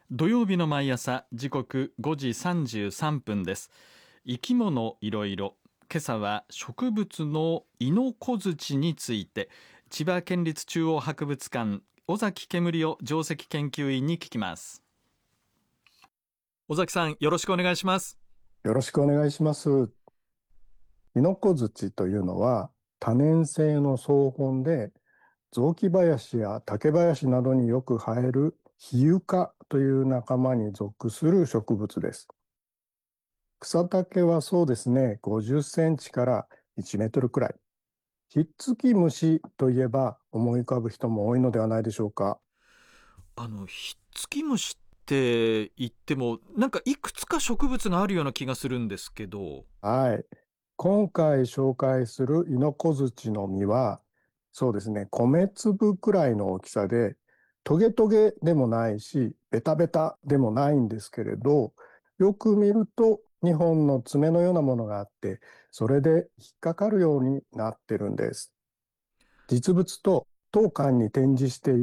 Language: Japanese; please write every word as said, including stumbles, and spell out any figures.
土曜日の毎朝時刻ごじさんじゅうさんぷんです。生き物いろいろ、今朝は植物のイノコズチについて、千葉県立中央博物館尾崎煙夫上席研究員に聞きます。尾崎さん、よろしくお願いします。 よろしくお願いします。イノコズチというのは多年生の草本で、雑木林や竹林などによく生えるヒユ科という仲間に属する植物です。草丈はそうですね、ごじゅっセンチからいちメートルくらい。ひっつき虫といえば思い浮かぶ人も多いのではないでしょうか。 あのひっつき虫って言ってもなんかいくつか植物があるような気がするんですけど。 はい。今回紹介するイノコズチの実は、そうですね、米粒くらいの大きさで、トゲトゲでもないし、ベタベタでもないんですけれど、よく見るとにほんの爪のようなものがあって、それで引っかかるようになってるんです。実物と当館に展示している